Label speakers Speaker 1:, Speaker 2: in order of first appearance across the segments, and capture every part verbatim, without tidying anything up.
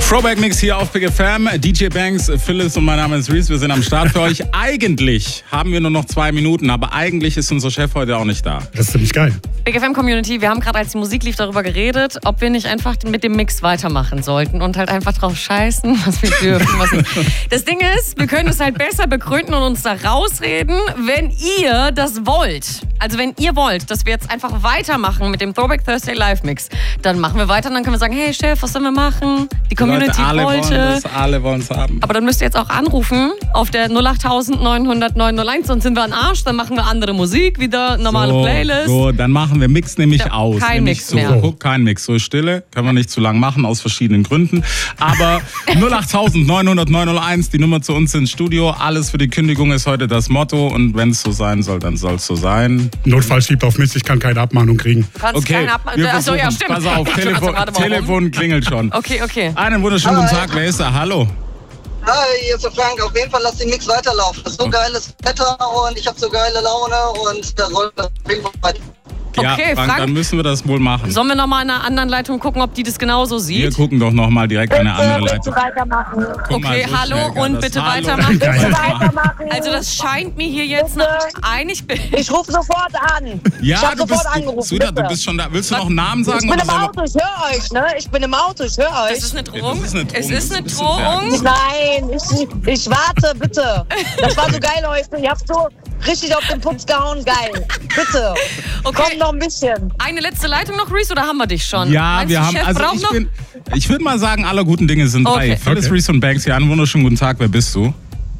Speaker 1: Throwback-Mix hier auf Big F M. D J Banks, Phyllis und mein Name ist Reese. Wir sind am Start für euch. Eigentlich haben wir nur noch zwei Minuten, aber eigentlich ist unser Chef heute auch nicht da.
Speaker 2: Das ist ziemlich geil.
Speaker 3: Big F M Community, wir haben gerade, als die Musik lief, darüber geredet, ob wir nicht einfach mit dem Mix weitermachen sollten und halt einfach drauf scheißen, was wir dürfen. Was nicht. Das Ding ist, wir können es halt besser begründen und uns da rausreden, wenn ihr das wollt. Also wenn ihr wollt, dass wir jetzt einfach weitermachen mit dem Throwback Thursday Live Mix, dann machen wir weiter und dann können wir sagen, hey Chef, was sollen wir machen? Die Community
Speaker 1: Leute, alle
Speaker 3: wollte.
Speaker 1: Wollen das, alle wollen es haben.
Speaker 3: Aber dann müsst ihr jetzt auch anrufen auf der null acht neun null null neun null eins, sonst sind wir am Arsch, dann machen wir andere Musik, wieder normale
Speaker 1: so,
Speaker 3: Playlist.
Speaker 1: So, dann machen wir Mix nämlich
Speaker 3: Ja,
Speaker 1: aus.
Speaker 3: kein
Speaker 1: nämlich
Speaker 3: Mix
Speaker 1: so,
Speaker 3: mehr.
Speaker 1: Guck, kein Mix, so ist Stille, können wir nicht zu lang machen, aus verschiedenen Gründen. Aber null acht neun null null neun null eins, die Nummer zu uns ins Studio, alles für die Kündigung ist heute das Motto und wenn es so sein soll, dann soll es so sein.
Speaker 2: Notfall schiebt auf mich, ich kann keine Abmahnung kriegen.
Speaker 3: Du kannst
Speaker 1: Okay,
Speaker 3: keine Abma-
Speaker 1: wir
Speaker 3: Achso, ja,
Speaker 1: versuchen.
Speaker 3: stimmt.
Speaker 1: Pass auf, Telefon,
Speaker 3: Also, warte mal,
Speaker 1: Telefon klingelt schon.
Speaker 3: Okay, okay.
Speaker 1: Einen wunderschönen guten Tag, wer ist da? Hallo.
Speaker 4: Hi, hier ist der Frank. Auf jeden Fall lass den Mix weiterlaufen. Das ist so geiles Wetter und ich habe so geile Laune und der rollt auf jeden Fall weiter.
Speaker 1: Ja,
Speaker 3: Okay,
Speaker 1: Frank,
Speaker 3: Frank.
Speaker 1: dann müssen wir das wohl machen.
Speaker 3: Sollen wir nochmal in einer anderen Leitung gucken, ob die das genauso
Speaker 1: Wir
Speaker 3: sieht?
Speaker 1: gucken doch nochmal direkt eine andere
Speaker 5: Bitte
Speaker 1: Leitung.
Speaker 5: weitermachen.
Speaker 1: Guck mal,
Speaker 3: Okay,
Speaker 1: so
Speaker 3: hallo
Speaker 1: schnell kann
Speaker 3: und
Speaker 1: das.
Speaker 3: bitte
Speaker 1: Hallo.
Speaker 3: weitermachen.
Speaker 5: Bitte
Speaker 1: Geil.
Speaker 5: weitermachen.
Speaker 3: Also das scheint mir hier jetzt noch einig bin.
Speaker 5: Ich rufe sofort an. ich
Speaker 1: Ja,
Speaker 5: habe
Speaker 1: du bist,
Speaker 5: sofort angerufen.
Speaker 1: Sweetheart, du
Speaker 5: bitte.
Speaker 1: bist schon da. Willst du noch einen Namen sagen?
Speaker 5: Ich bin
Speaker 1: oder
Speaker 5: im
Speaker 1: soll-
Speaker 5: Auto, ich höre euch, ne? Ich bin im Auto, ich höre euch.
Speaker 3: Das ist eine Drohung.
Speaker 1: das ist eine Drohung.
Speaker 3: Es ist eine
Speaker 1: Das ist ein
Speaker 3: Drohung.
Speaker 5: Nein, ich, ich warte, bitte. Das war so geil heute. Ihr habt so richtig auf den Putz gehauen, geil. Bitte.
Speaker 3: Okay.
Speaker 5: Komm noch ein bisschen.
Speaker 3: Eine letzte Leitung noch, Reese, oder haben wir dich schon?
Speaker 1: Ja,
Speaker 3: Meinst
Speaker 1: wir
Speaker 3: du,
Speaker 1: haben,
Speaker 3: Chef
Speaker 1: also
Speaker 3: braucht
Speaker 1: ich
Speaker 3: noch?
Speaker 1: bin, ich würde mal sagen, aller guten Dinge sind drei.
Speaker 3: Okay.
Speaker 1: Phyllis,
Speaker 2: Okay.
Speaker 1: Reese und Banks hier. Einen wunderschönen guten Tag, wer bist du?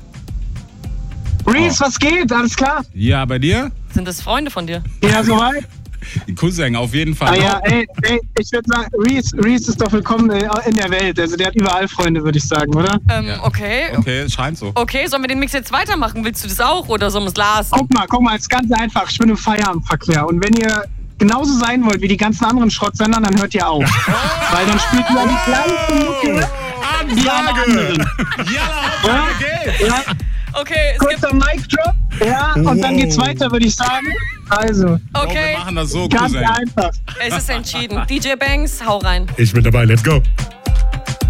Speaker 6: Reese, was geht? Alles klar?
Speaker 1: Ja, bei dir?
Speaker 3: Sind das Freunde von dir?
Speaker 6: Ja, soweit?
Speaker 1: Die Cousin, auf jeden Fall.
Speaker 6: Ah ja, ey, ey ich würde sagen, Reese, Reese ist doch willkommen äh, in der Welt. Also der hat überall Freunde, würde ich sagen, oder?
Speaker 3: Ähm, okay.
Speaker 1: Okay, scheint so.
Speaker 3: Okay, sollen wir den Mix jetzt weitermachen? Willst du das auch oder sollen wir es lassen?
Speaker 6: Guck mal, guck mal, es ist ganz einfach. Ich bin im Feierabendverkehr. Und wenn ihr genauso sein wollt wie die ganzen anderen Schrottsender, dann hört ihr auf. Weil dann spielt ihr die gleiche Mucke wie alle anderen.
Speaker 1: Ja,
Speaker 6: Ja?
Speaker 1: okay.
Speaker 6: Ja,
Speaker 3: Okay, es gibt...
Speaker 6: kurzer Mic-Drop. Ja, und dann geht's weiter, würde ich sagen. Also,
Speaker 1: Oh,
Speaker 3: Okay,
Speaker 1: wir machen das so,
Speaker 6: ganz
Speaker 1: Cousin.
Speaker 6: einfach.
Speaker 3: es ist entschieden. D J Banks, hau rein.
Speaker 2: Ich bin dabei, let's go.